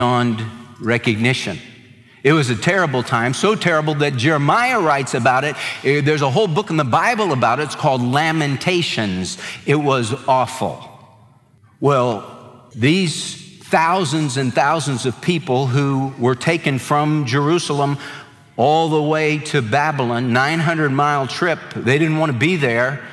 beyond recognition. It was a terrible time, so terrible that Jeremiah writes about it. There's a whole book in the Bible about it. It's called Lamentations. It was awful. Well, these thousands and thousands of people who were taken from Jerusalem all the way to Babylon, 900-mile trip, they didn't want to be there.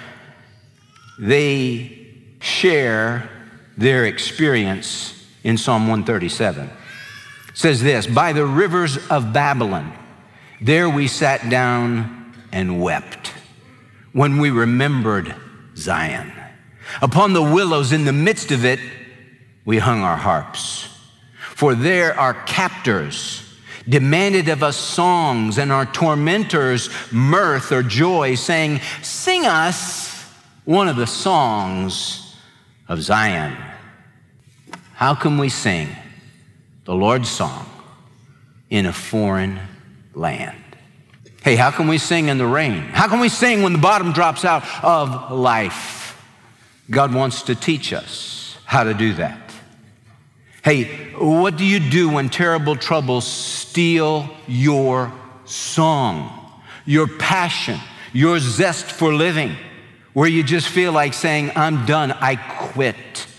They share their experience in Psalm 137. It says this, by the rivers of Babylon, there we sat down and wept when we remembered Zion. Upon the willows in the midst of it, we hung our harps. For there our captors demanded of us songs, and our tormentors mirth or joy, saying, sing us one of the songs of Zion. How can we sing the Lord's song in a foreign land? Hey, how can we sing in the rain? How can we sing when the bottom drops out of life? God wants to teach us how to do that. Hey, what do you do when terrible troubles steal your song, your passion, your zest for living, where you just feel like saying, I'm done, I quit?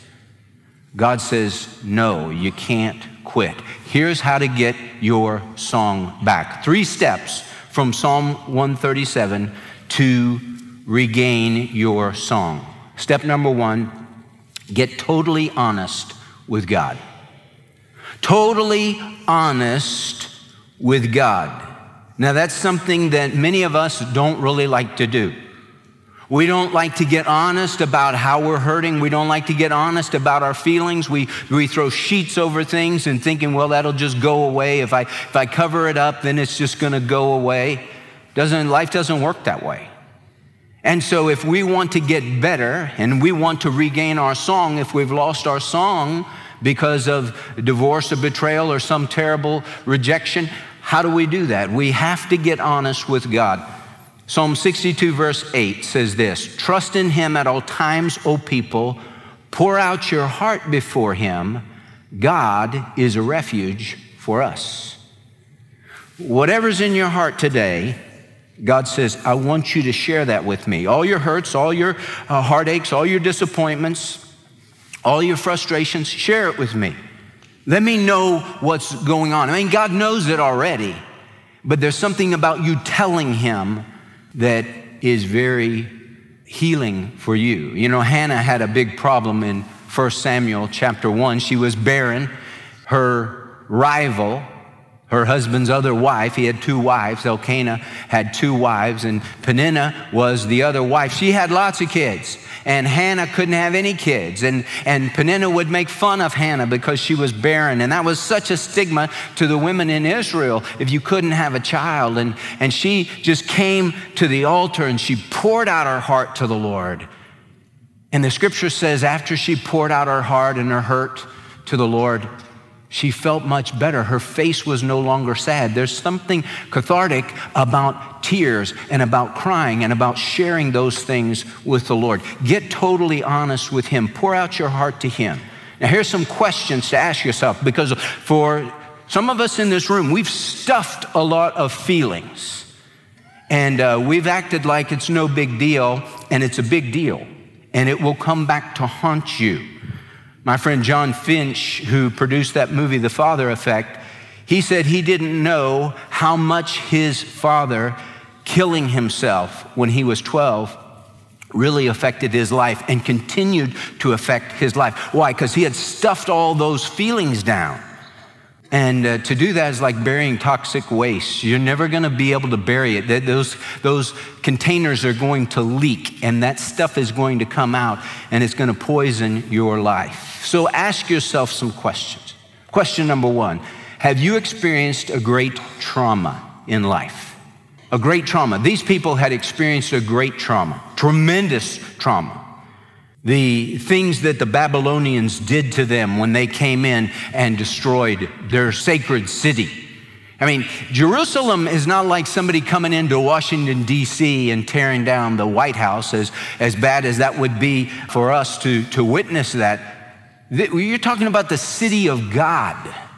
God says, no, you can't quit. Here's how to get your song back. 3 steps from Psalm 137 to regain your song. Step number 1, get totally honest with God. Totally honest with God. Now that's something that many of us don't really like to do. We don't like to get honest about how we're hurting. We don't like to get honest about our feelings. We throw sheets over things and thinking, well, that'll just go away. If I cover it up, then it's just going to go away. Life doesn't work that way. And so if we want to get better and we want to regain our song, if we've lost our song because of divorce or betrayal or some terrible rejection, how do we do that? We have to get honest with God. Psalm 62 verse 8 says this, trust in him at all times, O people, pour out your heart before him. God is a refuge for us. Whatever's in your heart today, God says, I want you to share that with me. All your hurts, all your heartaches, all your disappointments, all your frustrations, share it with me. Let me know what's going on. I mean, God knows it already, but there's something about you telling him that is very healing for you. You know, Hannah had a big problem in 1 Samuel chapter 1. She was barren. Her rival, her husband's other wife, he had 2 wives. Elkanah had 2 wives, and Peninnah was the other wife. She had lots of kids, and Hannah couldn't have any kids. And Peninnah would make fun of Hannah because she was barren, and that was such a stigma to the women in Israel if you couldn't have a child. And she just came to the altar, and she poured out her heart to the Lord. And the scripture says after she poured out her heart and her hurt to the Lord, she felt much better. Her face was no longer sad. There's something cathartic about tears and about crying and about sharing those things with the Lord. Get totally honest with him. Pour out your heart to him. Now here's some questions to ask yourself, because for some of us in this room, we've stuffed a lot of feelings, and we've acted like it's no big deal, and it's a big deal, and it will come back to haunt you. My friend John Finch, who produced that movie, The Father Effect, he said he didn't know how much his father killing himself when he was 12 really affected his life and continued to affect his life. Why? Because he had stuffed all those feelings down. And to do that is like burying toxic waste. You're never going to be able to bury it. Those containers are going to leak, and that stuff is going to come out, and it's going to poison your life. So ask yourself some questions. Question number 1, have you experienced a great trauma in life? A great trauma. These people had experienced a great trauma, tremendous trauma. The things that the Babylonians did to them when they came in and destroyed their sacred city. I mean, Jerusalem is not like somebody coming into Washington, D.C. and tearing down the White House, as bad as that would be for us to witness that. You're talking about the city of God.